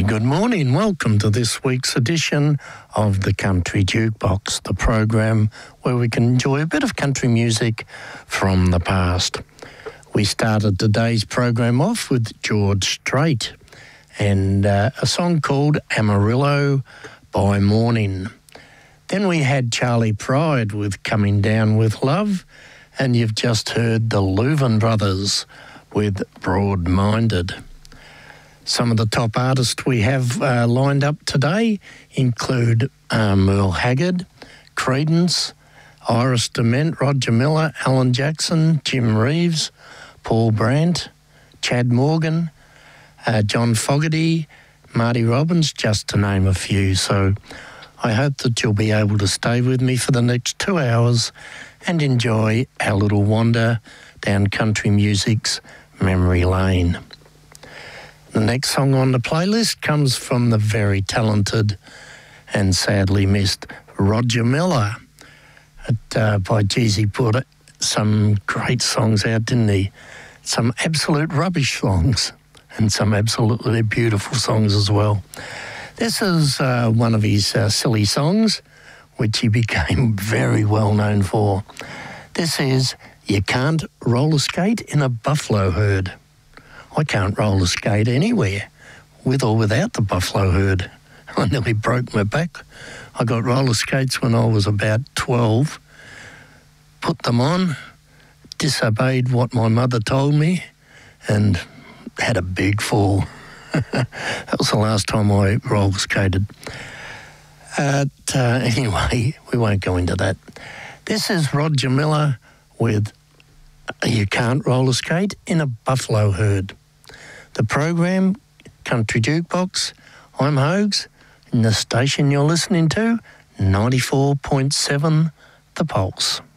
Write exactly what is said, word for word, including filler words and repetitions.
Very good morning. Welcome to this week's edition of the Country Jukebox, the program where we can enjoy a bit of country music from the past. We started today's program off with George Strait and uh, a song called Amarillo by Morning. Then we had Charlie Pride with Coming Down with Love, and you've just heard the Louvin Brothers with Broad-Minded. Some of the top artists we have uh, lined up today include uh, Merle Haggard, Creedence, Iris DeMent, Roger Miller, Alan Jackson, Jim Reeves, Paul Brandt, Chad Morgan, uh, John Fogerty, Marty Robbins, just to name a few. So I hope that you'll be able to stay with me for the next two hours and enjoy our little wander down country music's memory lane. The next song on the playlist comes from the very talented and sadly missed Roger Miller. It, uh, by geez, he put some great songs out, didn't he? Some absolute rubbish songs and some absolutely beautiful songs as well. This is uh, one of his uh, silly songs, which he became very well known for. This is You Can't Roller Skate in a Buffalo Herd. I can't roller skate anywhere, with or without the buffalo herd. I nearly broke my back. I got roller skates when I was about twelve, put them on, disobeyed what my mother told me, and had a big fall. That was the last time I roller skated. Uh, anyway, we won't go into that. This is Roger Miller with You Can't Roller Skate in a Buffalo Herd. The program, Country Jukebox, I'm Hogs, and the station you're listening to, ninety-four point seven The Pulse.